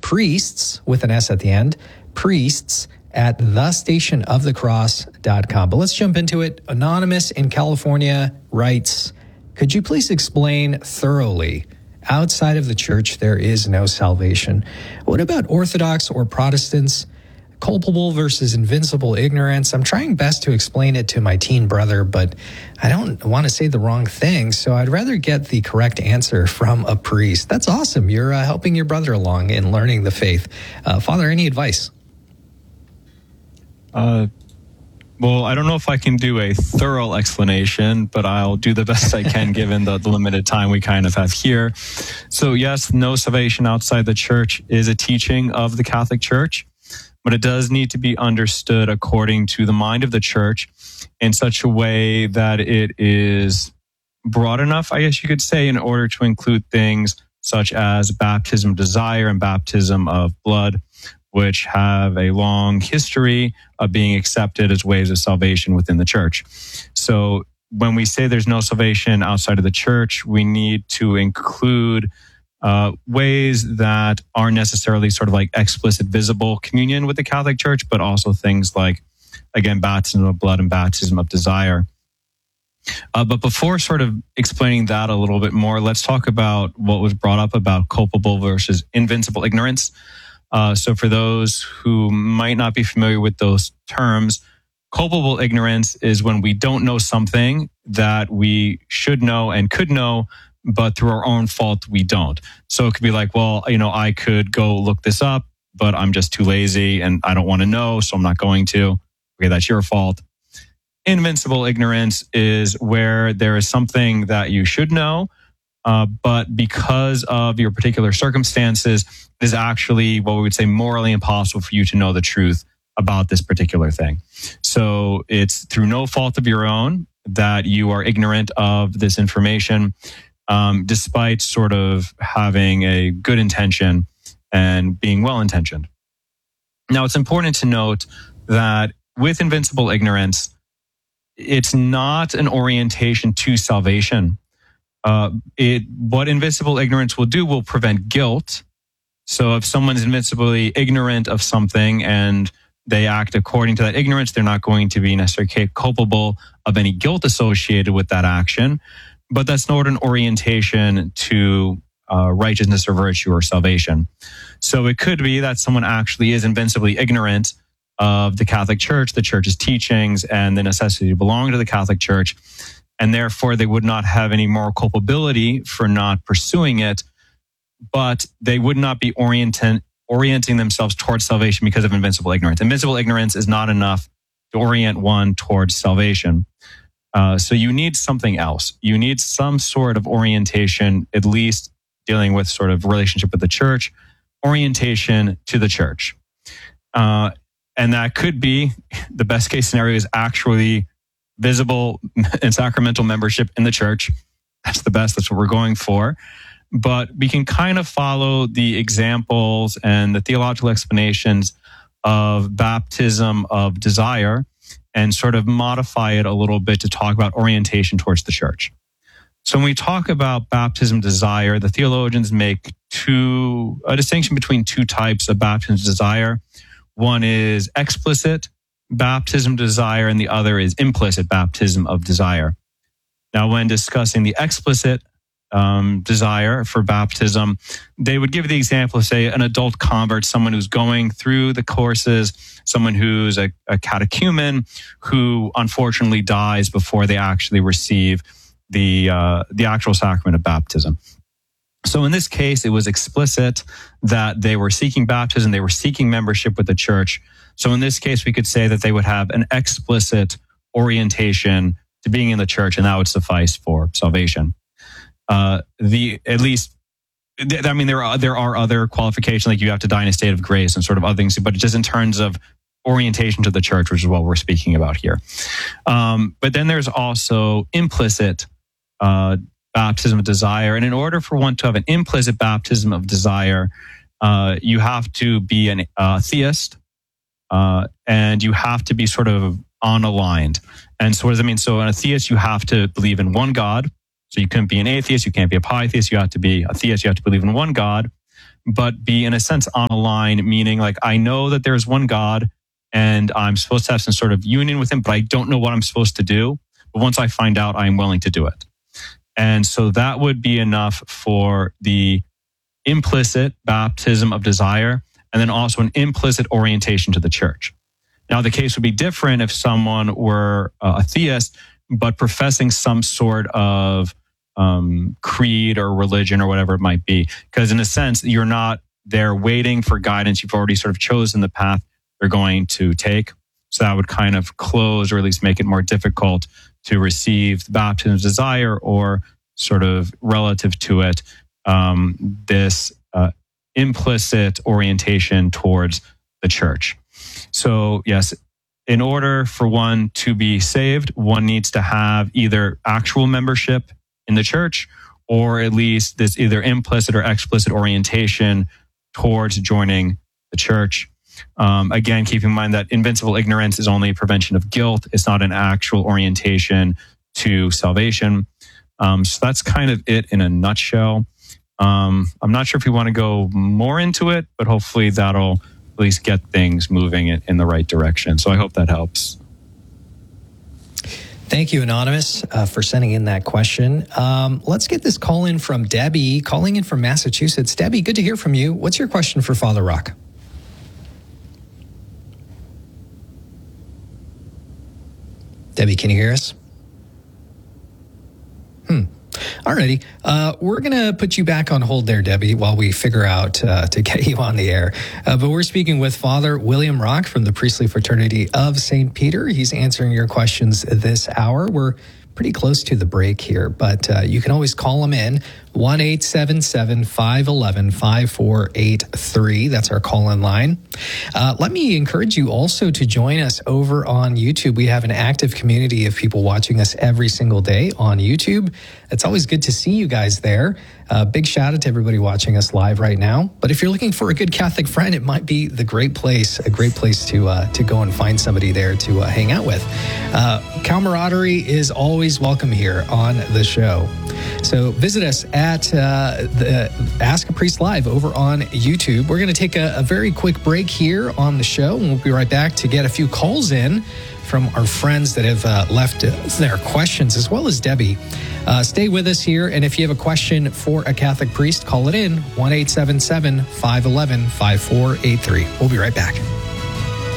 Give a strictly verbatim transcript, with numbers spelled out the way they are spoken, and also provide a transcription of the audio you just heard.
priests, with an S at the end, priests at the station of the cross dot com. But let's jump into it. Anonymous in California writes, could you please explain thoroughly, outside of the church, there is no salvation? What about Orthodox or Protestants? Culpable versus invincible ignorance. I'm trying best to explain it to my teen brother, but I don't want to say the wrong thing, so I'd rather get the correct answer from a priest. That's awesome. You're uh, helping your brother along in learning the faith. Uh, Father, any advice? Uh, well, I don't know if I can do a thorough explanation, but I'll do the best I can given the, the limited time we kind of have here. So yes, no salvation outside the church is a teaching of the Catholic Church, but it does need to be understood according to the mind of the church in such a way that it is broad enough, I guess you could say, in order to include things such as baptism of desire and baptism of blood, which have a long history of being accepted as ways of salvation within the church. So when we say there's no salvation outside of the church, we need to include uh, ways that aren't necessarily sort of like explicit visible communion with the Catholic Church, but also things like, again, baptism of blood and baptism of desire. Uh, but before sort of explaining that a little bit more, let's talk about what was brought up about culpable versus invincible ignorance. Uh, so for those who might not be familiar with those terms, culpable ignorance is when we don't know something that we should know and could know, but through our own fault, we don't. So it could be like, well, you know, I could go look this up, but I'm just too lazy and I don't want to know, so I'm not going to. Okay, that's your fault. Invincible ignorance is where there is something that you should know, uh, but because of your particular circumstances, it is actually what we would say morally impossible for you to know the truth about this particular thing. So it's through no fault of your own that you are ignorant of this information, um, despite sort of having a good intention and being well-intentioned. Now, it's important to note that with invincible ignorance, it's not an orientation to salvation. Uh, it what invincible ignorance will do will prevent guilt. So if someone's invincibly ignorant of something and they act according to that ignorance, they're not going to be necessarily culpable of any guilt associated with that action. But that's not an orientation to uh, righteousness or virtue or salvation. So it could be that someone actually is invincibly ignorant of the Catholic Church, the Church's teachings, and the necessity to belong to the Catholic Church, and therefore they would not have any moral culpability for not pursuing it, but they would not be orienting, orienting themselves towards salvation because of invincible ignorance. Invincible ignorance is not enough to orient one towards salvation. Uh, so you need something else. You need some sort of orientation, at least dealing with sort of relationship with the church, orientation to the church. Uh, and that could be, the best case scenario is actually visible and sacramental membership in the church. That's the best. That's what we're going for. But we can kind of follow the examples and the theological explanations of baptism of desire and sort of modify it a little bit to talk about orientation towards the church. So when we talk about baptism desire, the theologians make two a distinction between two types of baptism desire. One is explicit baptism desire, and the other is implicit baptism of desire. Now, when discussing the explicit um, desire for baptism, they would give the example of, say, an adult convert, someone who's going through the courses, someone who's a, a catechumen who unfortunately dies before they actually receive the uh, the actual sacrament of baptism. So in this case, it was explicit that they were seeking baptism, they were seeking membership with the church. So in this case, we could say that they would have an explicit orientation to being in the church, and that would suffice for salvation. Uh, the at least, I mean, there are there are other qualifications, like you have to die in a state of grace and sort of other things, but just in terms of orientation to the church, which is what we're speaking about here. Um, but then there's also implicit uh, baptism of desire, and in order for one to have an implicit baptism of desire, uh, you have to be an uh, theist, uh, and you have to be sort of unaligned. And so what does that mean? So in a theist, you have to believe in one God. So you couldn't be an atheist, you can't be a polytheist, you have to be a theist, you have to believe in one God. but be in a sense on a line, meaning like I know that there's one God and I'm supposed to have some sort of union with him, but I don't know what I'm supposed to do. But once I find out, I'm willing to do it. And so that would be enough for the implicit baptism of desire, and then also an implicit orientation to the church. Now, the case would be different if someone were a theist, but professing some sort of um, creed or religion or whatever it might be. Because in a sense, you're not there waiting for guidance. You've already sort of chosen the path they're going to take. So that would kind of close or at least make it more difficult to receive the baptism of desire, or sort of relative to it, um, this uh, implicit orientation towards the church. So yes, in order for one to be saved, one needs to have either actual membership in the church, or at least this either implicit or explicit orientation towards joining the church. Um, again, keep in mind that invincible ignorance is only a prevention of guilt. It's not an actual orientation to salvation. Um, so that's kind of it in a nutshell. Um, I'm not sure if we want to go more into it, but hopefully that'll at least get things moving in, in the right direction. So I hope that helps. Thank you, Anonymous, uh, for sending in that question. Um, let's get this call in from Debbie, calling in from Massachusetts. Debbie, good to hear from you. What's your question for Father Rock? Debbie, can you hear us? Hmm. Alrighty. Uh, we're going to put you back on hold there, Debbie, while we figure out uh, to get you on the air. Uh, but we're speaking with Father William Rock from the Priestly Fraternity of Saint Peter. He's answering your questions this hour. We're pretty close to the break here, but uh, you can always call him in, one eight seven seven, five one one, five four eight three. That's our call-in line. Uh, let me encourage you also to join us over on YouTube. We have an active community of people watching us every single day on YouTube. It's always good to see you guys there. Uh, big shout out to everybody watching us live right now. But if you're looking for a good Catholic friend, it might be the great place, a great place to uh, to go and find somebody there to uh, hang out with. Uh, camaraderie is always welcome here on the show. So visit us at uh, the Ask a Priest Live over on YouTube. We're going to take a, a very quick break here on the show, and we'll be right back to get a few calls in from our friends that have uh, left their questions, as well as Debbie. Uh, stay with us here, and if you have a question for a Catholic priest, call it in, one eight seven seven, five one one, five four eight three. We'll be right back.